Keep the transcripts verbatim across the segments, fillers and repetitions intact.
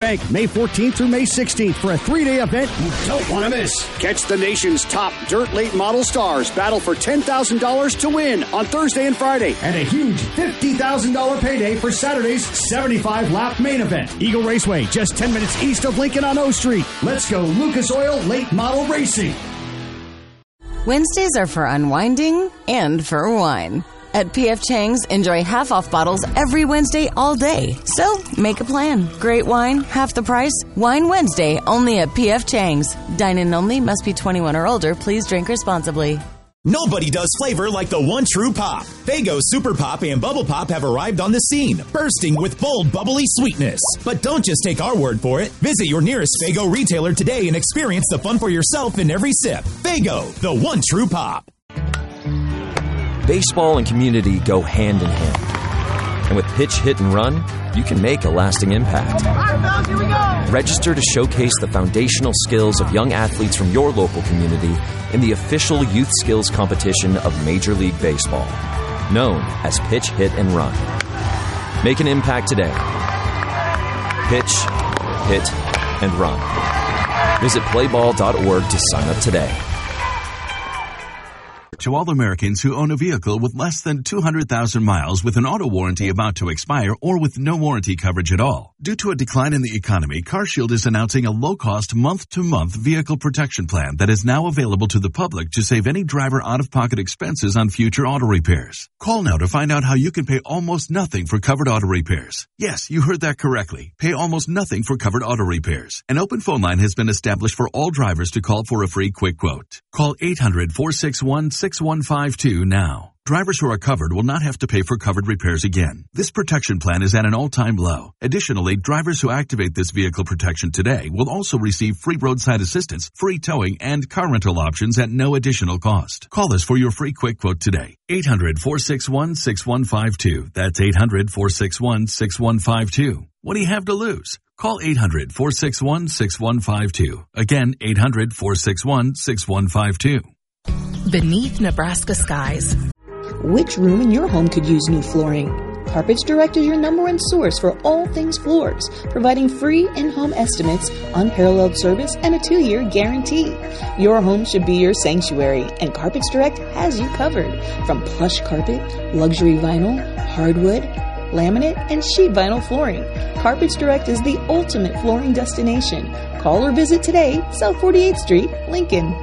Bank, May fourteenth through May sixteenth for a three-day event you don't want to miss. Catch the nation's top dirt late model stars battle for ten thousand dollars to win on Thursday and Friday. And a huge fifty thousand dollars payday for Saturday's seventy-five lap main event. Eagle Raceway, just ten minutes east of Lincoln on O Street. Let's go Lucas Oil Late Model Racing. Wednesdays are for unwinding and for wine. At P F Chang's, enjoy half-off bottles every Wednesday all day. So, make a plan. Great wine, half the price. Wine Wednesday, only at P F Chang's. Dine-in only, must be twenty-one or older. Please drink responsibly. Nobody does flavor like the one true pop. Faygo Super Pop and Bubble Pop have arrived on the scene, bursting with bold, bubbly sweetness. But don't just take our word for it. Visit your nearest Faygo retailer today and experience the fun for yourself in every sip. Faygo, the one true pop. Baseball and community go hand in hand. And with Pitch, Hit, and Run, you can make a lasting impact. All right, fellas, here we go. Register to showcase the foundational skills of young athletes from your local community in the official youth skills competition of Major League Baseball, known as Pitch, Hit, and Run. Make an impact today. Pitch, Hit, and Run. Visit play ball dot org to sign up today. To all Americans who own a vehicle with less than two hundred thousand miles with an auto warranty about to expire or with no warranty coverage at all. Due to a decline in the economy, CarShield is announcing a low-cost month-to-month vehicle protection plan that is now available to the public to save any driver out-of-pocket expenses on future auto repairs. Call now to find out how you can pay almost nothing for covered auto repairs. Yes, you heard that correctly. Pay almost nothing for covered auto repairs. An open phone line has been established for all drivers to call for a free quick quote. Call eight hundred, four six one, six one five two now. Drivers who are covered will not have to pay for covered repairs again. This protection plan is at an all-time low. Additionally, drivers who activate this vehicle protection today will also receive free roadside assistance, free towing, and car rental options at no additional cost. Call us for your free quick quote today. eight hundred, four six one, six one five two. That's eight hundred, four six one, six one five two. What do you have to lose? Call eight hundred, four six one, six one five two. Again, eight hundred, four six one, six one five two. Beneath Nebraska skies. Which room in your home could use new flooring? Carpets Direct is your number one source for all things floors, providing free in-home estimates, unparalleled service, and a two-year guarantee. Your home should be your sanctuary, and Carpets Direct has you covered. From plush carpet, luxury vinyl, hardwood, laminate, and sheet vinyl flooring, Carpets Direct is the ultimate flooring destination. Call or visit today, South forty-eighth Street, Lincoln.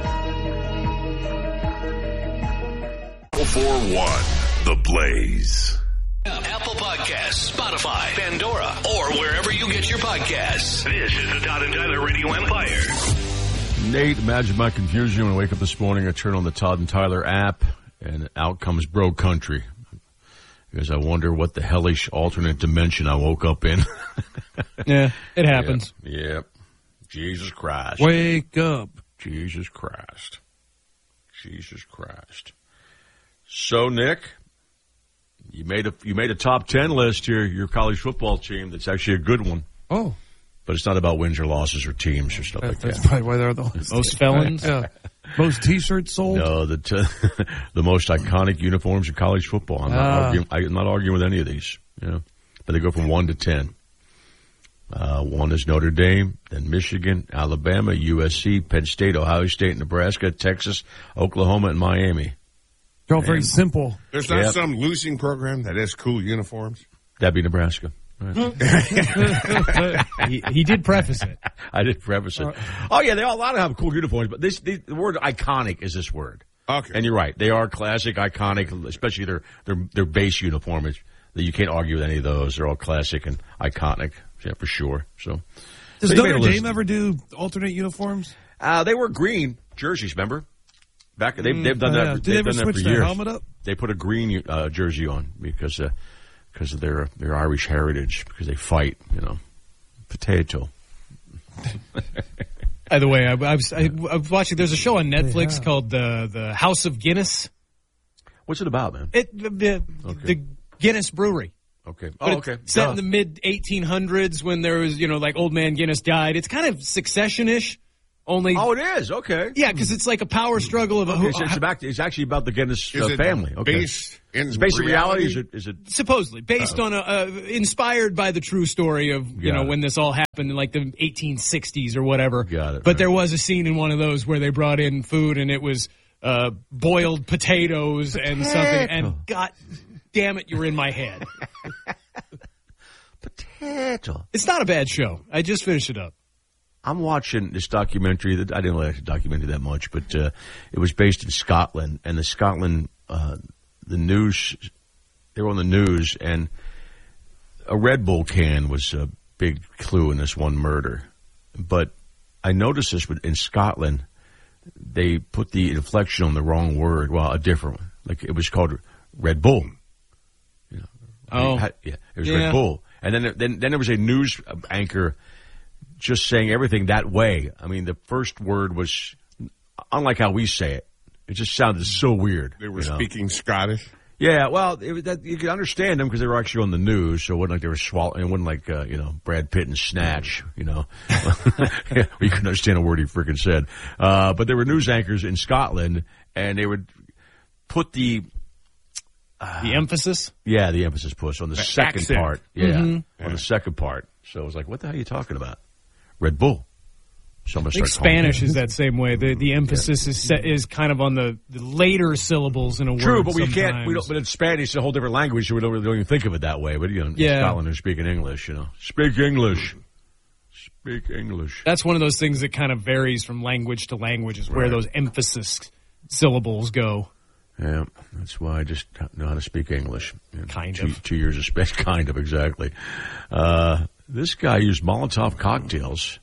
four one The Blaze. Apple Podcasts, Spotify, Pandora, or wherever you get your podcasts. This is the Todd and Tyler Radio Empire. Nate, imagine my confusion when I wake up this morning. I turn on the Todd and Tyler app, and out comes Bro Country. Because I wonder what the hellish alternate dimension I woke up in. Yeah, it happens. Yep. Yep. Jesus Christ. Wake up. Jesus Christ. Jesus Christ. So, Nick, you made a you made a top ten list here. Your college football team. That's actually a good one. Oh, but it's not about wins or losses or teams or stuff that, like that's that. That's probably why they're the list. Most felons, yeah. Most T-shirts sold. No, the t- the most iconic uniforms in college football. I'm not ah. arguing. I'm not arguing with any of these. You know, but they go from one to ten. Uh, one is Notre Dame, then Michigan, Alabama, U S C, Penn State, Ohio State, Nebraska, Texas, Oklahoma, and Miami. They're all very simple. There's not Yep. some losing program that has cool uniforms. That'd be Nebraska. Right. he, he did preface it. I did preface it. Oh yeah, they all, a lot of have cool uniforms, but this the, the word iconic is this word. Okay. And you're right, they are classic, iconic, especially their their their base uniform. Is, that you can't argue with any of those. They're all classic and iconic, yeah, for sure. So, does so Notre Dame ever do alternate uniforms? Uh, they were green jerseys. Remember, back they, Mm, they've done oh, that. yeah. Did They've they ever done that switch for their years. helmet up? They put a green uh, jersey on because uh, because of their their Irish heritage, because they fight. You know, potato. By the way, I, I, was, I, I was watching. There's a show on Netflix yeah. called the the House of Guinness. What's it about, man? It the the, okay. the Guinness Brewery. Okay. But oh, okay. Set Duh. in the mid eighteen hundreds when there was, you know, like Old Man Guinness died. It's kind of Succession-ish, Only, oh, it is okay. Yeah, because it's like a power struggle of a. Okay, so it's, about, it's actually about the Guinness uh, family. Okay, based in it's based reality? in reality. Is it? Is it supposedly based uh-oh. on a uh, inspired by the true story of you Got know it. when this all happened in like the eighteen sixties or whatever. Got it. But right. there was a scene in one of those where they brought in food and it was uh, boiled potatoes Potato. and something. And God damn it, you're in my head. Potato. It's not a bad show. I just finished it up. I'm watching this documentary that I didn't like the documentary that much, but uh, it was based in Scotland, and the Scotland, uh, the news, they were on the news, and a Red Bull can was a big clue in this one murder. But I noticed this in Scotland, they put the inflection on the wrong word, well, a different one. Like it was called Red Bull. You know, oh, yeah, it was yeah. Red Bull, and then then then there was a news anchor. Just saying everything that way. I mean, the first word was unlike how we say it. It just sounded so weird. They were you know? speaking Scottish. Yeah, well, it, that, you could understand them because they were actually on the news, so it wasn't like they were swallowing. It wasn't like uh, you know Brad Pitt and Snatch. You know, yeah, you couldn't understand a word he freaking said. Uh, but there were news anchors in Scotland, and they would put the uh, the emphasis. Yeah, the emphasis push on the, the second accent. part. Yeah, mm-hmm. on the second part. So it was like, what the hell are you talking about? Red Bull. So I think Spanish is that same way. The the emphasis yeah. is set, is kind of on the, the later syllables in a True, word. but we sometimes. can't. We don't. But in Spanish, it's a whole different language, so we don't really don't even think of it that way. But you know, yeah. in Scotland, they're speaking English. You know, speak English. Speak English. That's one of those things that kind of varies from language to language. Is where right. those emphasis syllables go. Yeah, that's why I just know how to speak English. You know, kind two, of. Two years of Spanish. Kind of, exactly. Uh, this guy used Molotov cocktails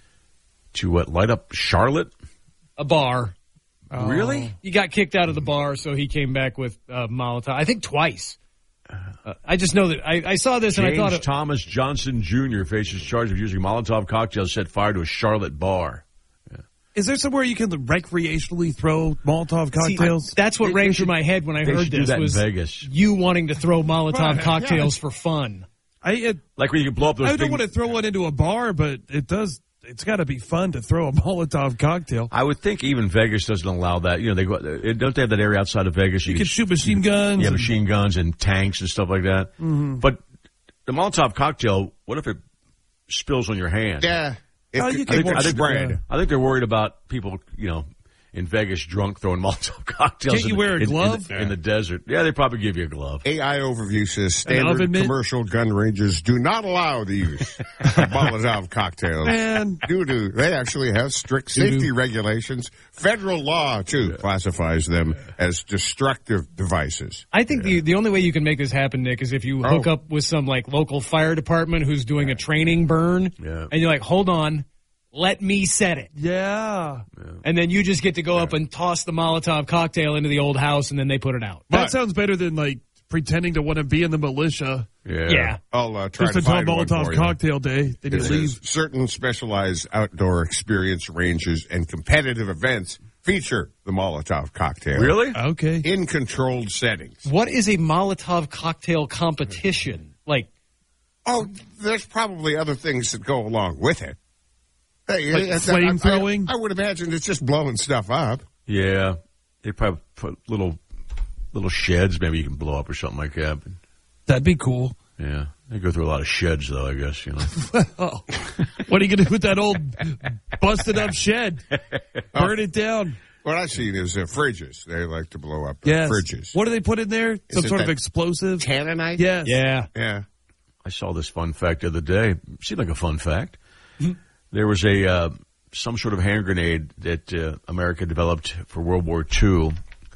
to what, light up Charlotte? A bar. Oh. Really? He got kicked out of the bar, so he came back with uh, Molotov. I think twice. Uh, I just know that I, I saw this James and I thought it, Thomas Johnson Junior faces charge of using Molotov cocktails set fire to a Charlotte bar. Yeah. Is there somewhere you can recreationally throw Molotov cocktails? See, that's what they, rang they through should, my head when I they heard should this. Do that was in Vegas. You wanting to throw Molotov right, cocktails yeah. for fun? I it, like when you can blow up those. I big, don't want to throw one into a bar, but it does. It's got to be fun to throw a Molotov cocktail. I would think even Vegas doesn't allow that. You know, they go. Don't they have that area outside of Vegas? You, you can shoot machine guns. Yeah, and, machine guns and tanks and stuff like that. Mm-hmm. But the Molotov cocktail, what if it spills on your hand? Yeah, it, oh, you I can think, I think, spread. I think they're worried about people, you know, in Vegas drunk throwing Molotov cocktails. Can't you in, wear a in, glove? In, in, in the desert? Yeah, they probably give you a glove. A I overview says standard commercial gun ranges do not allow the use of Molotov cocktails. Man. Due to, they actually have strict safety Doo-doo. regulations. Federal law, too, yeah. classifies them as destructive devices. I think yeah. the the only way you can make this happen, Nick, is if you oh. hook up with some like local fire department who's doing a training burn, yeah. and you're like, hold on. Let me set it. Yeah. yeah. And then you just get to go yeah. up and toss the Molotov cocktail into the old house, and then they put it out. That but, sounds better than, like, pretending to want to be in the militia. Yeah. yeah. I'll uh, try just to find one Molotov for you. cocktail day. Then you leave. Certain specialized outdoor experience ranges and competitive events feature the Molotov cocktail. Really? Okay. In controlled settings. What is a Molotov cocktail competition? Like, oh, there's probably other things that go along with it. Hey, like flame throwing? I, I would imagine it's just blowing stuff up. Yeah. They probably put little little sheds maybe you can blow up or something like that. That'd be cool. Yeah. They go through a lot of sheds, though, I guess, you know. Well, what are you going to do with that old busted up shed? Burn it down. What I've seen is uh, fridges. They like to blow up uh, yes. fridges. What do they put in there? Some sort of explosive? Cannonite? Yes. Yeah. Yeah. I saw this fun fact the other day. Seemed like a fun fact. Mm-hmm. There was a uh, some sort of hand grenade that uh, America developed for World War Two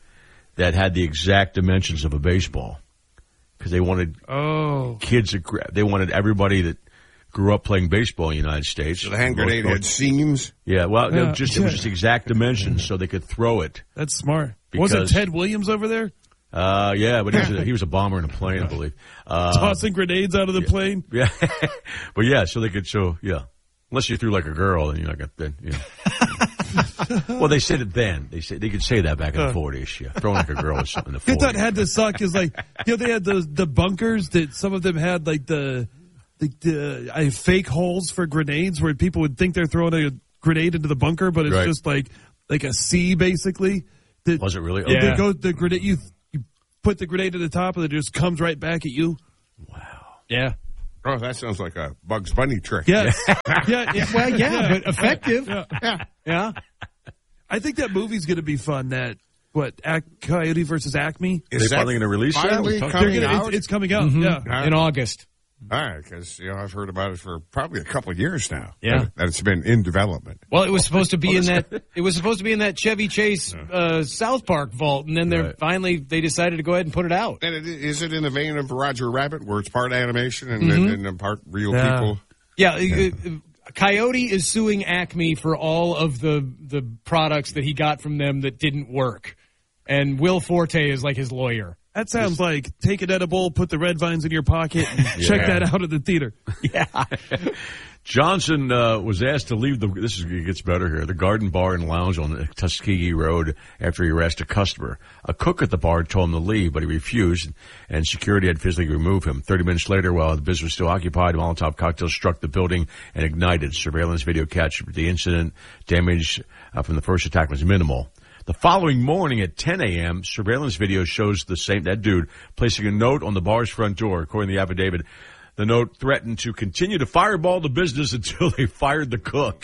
that had the exact dimensions of a baseball because they wanted oh. kids. To, they wanted everybody that grew up playing baseball in the United States. So the hand grenade had seams? Yeah, well, yeah. No, just it was just exact dimensions so they could throw it. That's smart. Because, Wasn't Ted Williams over there? Uh, yeah, but he was, a, he was a bomber in a plane, I believe. Uh, Tossing grenades out of the yeah, plane? Yeah. But yeah, so they could, so, yeah. Unless you threw like a girl, and you're not gonna, then, you know. Well, they said it then. They said they could say that back in the forties. Yeah, throwing like a girl was something in the forties. I thought it had to suck is like, you know, they had those the bunkers that some of them had like the the, the uh, fake holes for grenades where people would think they're throwing a grenade into the bunker, but it's Right. just like like a C basically. That, Was it really? Yeah. Okay. They go, the grenade, you, you put the grenade at the top and it just comes right back at you. Yeah. Oh, that sounds like a Bugs Bunny trick. Yes. yeah, yeah. Well, yeah, but effective. Yeah. Yeah. Yeah. I think that movie's going to be fun. That, what, Ac- Coyote versus Acme? Is they finally going to release finally that? coming gonna, out? It's, it's coming out, Mhm. yeah. In August. All right, because you know I've heard about it for probably a couple of years now. Yeah. that, that it's been in development. Well, it was supposed to be in that. It was supposed to be in that Chevy Chase uh, South Park vault, and then they are Right. finally they decided to go ahead and put it out. And it, is it in the vein of Roger Rabbit, where it's part animation and, Mhm. and, and part real Yeah. people? Yeah, uh, uh, Coyote is suing Acme for all of the the products that he got from them that didn't work, and Will Forte is like his lawyer. That sounds like take an edible, put the red vines in your pocket, and check Yeah. that out at the theater. Yeah. Johnson uh, was asked to leave the. This is it gets better here. The Garden Bar and Lounge on Tuskegee Road after he harassed a customer. A cook at the bar told him to leave, but he refused, and security had physically removed him. Thirty minutes later, while the business was still occupied, Molotov cocktails struck the building and ignited. Surveillance video captured the incident. Damage uh, from the first attack was minimal. The following morning at ten a.m., surveillance video shows the same that dude placing a note on the bar's front door. According to the affidavit, the note threatened to continue to fireball the business until they fired the cook.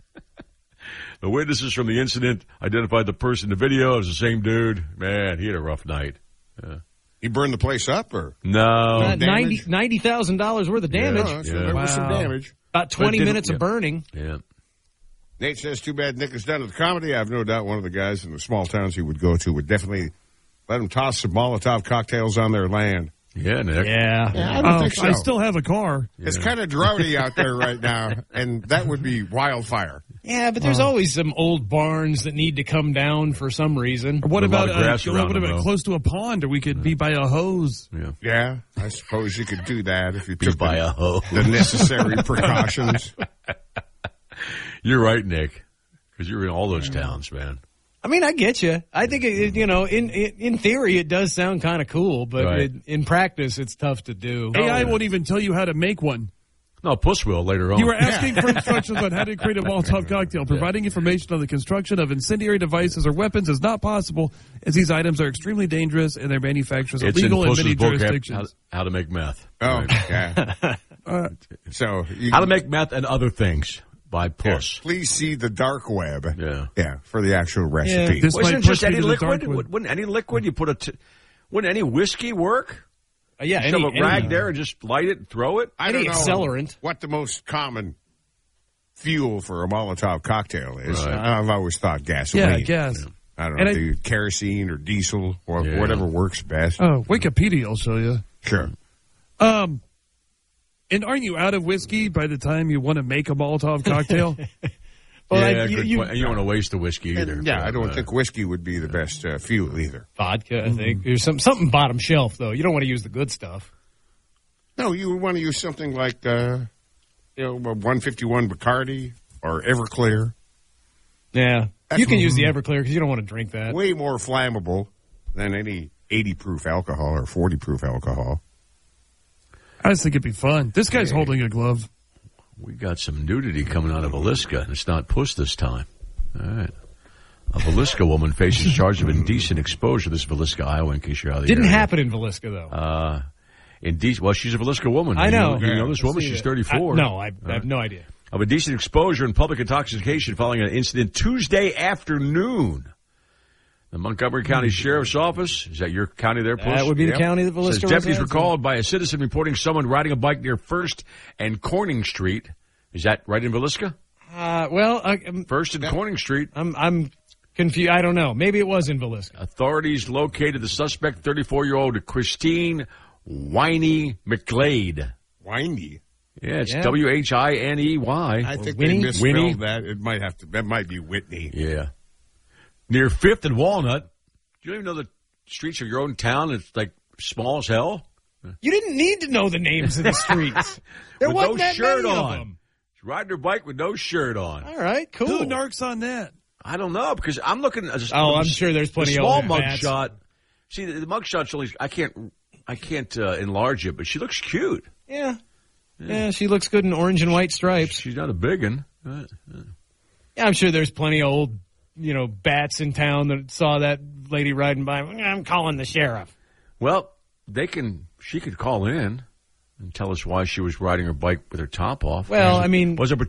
The witnesses from the incident identified the person in the video as the same dude. Man, he had a rough night. Yeah. He burned the place up, or No. Uh, damage? ninety thousand dollars worth of damage. Yeah, so Yeah. there was some Wow. damage. About But twenty it didn't- minutes yeah. of burning. Yeah. Nate says, too bad Nick is done with comedy. I have no doubt one of the guys in the small towns he would go to would definitely let him toss some Molotov cocktails on their land. Yeah, Nick. Yeah. Yeah, I don't Oh, think so. I still have a car. It's kind of droughty out there right now, and that would be wildfire. Yeah, but there's always some old barns that need to come down for some reason. Or what With a lot about, of grass uh, around what them, about though. close to a pond, or we could be by a hose? Yeah. Yeah, I suppose you could do that if you Be took by the, a hose. the necessary precautions. You're right, Nick. Because you're in all those towns, man. I mean, I get you. I think it, you know, in in theory, it does sound kind of cool, but Right. it, in practice, it's tough to do. A I won't even tell you how to make one. No, Puss will later on. You were asking for instructions on how to create a Molotov cocktail. Providing information on the construction of incendiary devices or weapons is not possible, as these items are extremely dangerous and their manufacture is It's illegal in in Puss's many book, how, jurisdictions. how to make meth. Oh, Right. yeah. Uh, So, you, How to make meth and other things by Puss. please see the dark web. Yeah. Yeah, for the actual recipe. This Wasn't might it just push me any to the liquid? dark web. Would- Wouldn't any liquid you put a? T- wouldn't any whiskey work? Uh, yeah, Shove any, a rag any, there and just light it and throw it? I any don't know accelerant. what the most common fuel for a Molotov cocktail is. Right. I've always thought gasoline. yeah, gas. I don't And know, I- do kerosene or diesel or Yeah. whatever works best. Oh, Wikipedia will show you. Sure. Um, and aren't you out of whiskey by the time you want to make a Molotov cocktail? Well, yeah, I- you- good you- point. And you don't want to waste the whiskey either. And, yeah, but, I don't uh, think whiskey would be the best uh, fuel either. vodka, I think. There's some something bottom shelf though. You don't want to use the good stuff. No, you would want to use something like, uh, you know, a one fifty-one Bacardi or Everclear. Yeah, That's you can use the mhm. Everclear because you don't want to drink that. Way more flammable than any eighty proof alcohol or forty proof alcohol. I just think it'd be fun. This guy's holding a glove. We got some nudity coming out of Villisca, and it's not Puss this time. All right. A Villisca woman faces charge of indecent exposure. This is Villisca, Iowa, in case you're out of the Didn't area. happen in Villisca though. Uh, indecent. Well, she's a Villisca woman. I You know. You, know this woman? See She's that. thirty-four. I, no, I, I have no idea. Of indecent exposure and public intoxication following an incident Tuesday afternoon. The Montgomery County Sheriff's Office, is that your county there, Puss? That would be the Yep. county that Villisca Says deputies were resides in. called by a citizen reporting someone riding a bike near First and Corning Street. Is that right in Villisca? Uh, well, I, I'm, First and Corning Street. I'm I'm confused. I don't know. Maybe it was in Villisca. Authorities located the suspect, thirty-four-year-old Christine Winey McGlade. Winey. Yeah, it's Yeah. W H I N E Y. I think Winnie? they misspelled Winnie? that. It might have to. That might be Whitney. Yeah. Near Fifth and Walnut. Do you even know the streets of your own town? It's like small as hell. You didn't need to know the names of the streets. There With wasn't no that shirt many on. of them. She's riding her bike with no shirt on. All right, cool. Who narcs on that? I don't know because I'm looking. At Oh, I'm sure there's plenty the of small old mug hats. shot. See, the, the mug shot's only. I can't. I can't uh, enlarge it, but she looks cute. Yeah. yeah, she looks good in orange and white stripes. She's not a big one. Uh, uh. Yeah, I'm sure there's plenty of old, you know, bats in town that saw that lady riding by. I'm calling the sheriff. Well, they can. She could call in and tell us why she was riding her bike with her top off. Well, was I mean, was it